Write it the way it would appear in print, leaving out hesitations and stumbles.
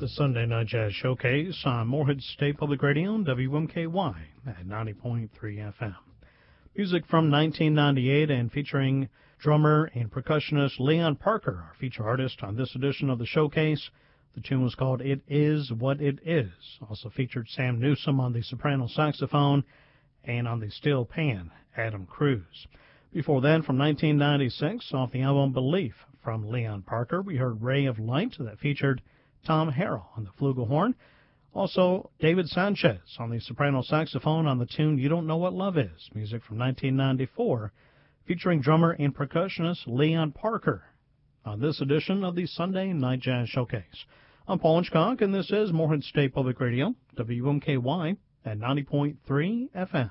The Sunday Night Jazz Showcase on Morehead State Public Radio, WMKY at 90.3 FM. Music from 1998 and featuring drummer and percussionist Leon Parker, our feature artist on this edition of the showcase. The tune was called It Is What It Is. Also featured Sam Newsom on the soprano saxophone and on the steel pan, Adam Cruz. Before then, from 1996, off the album Belief from Leon Parker, we heard Ray of Light that featured Tom Harrell on the flugelhorn. Also, David Sanchez on the soprano saxophone on the tune You Don't Know What Love Is, music from 1994, featuring drummer and percussionist Leon Parker on this edition of the Sunday Night Jazz Showcase. I'm Paul Hitchcock, and this is Morehead State Public Radio, WMKY at 90.3 FM.